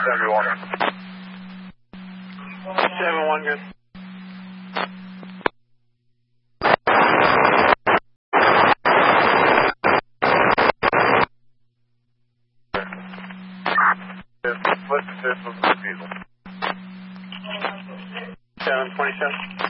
71. 71, good. What's the system for diesel? 727.